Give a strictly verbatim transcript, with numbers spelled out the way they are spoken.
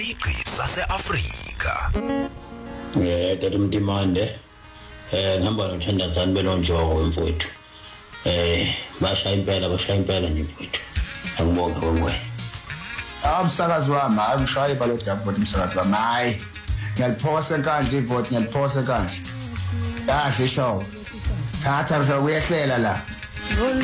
isiqi sase-Afrika. Eh Tata Mtimande eh ngihamba nothandazana belonjongo mfowethu. Eh bashaya impela bashaya impela nje mfowethu. Angibonga wena. Umsakazi wami ayishaye balodaba ukuthi umsakazi wami hayi ngiyaliphosa kanje ivote ngiyaliphosa kanje. Kahle show. Thatha nje uyehlela la.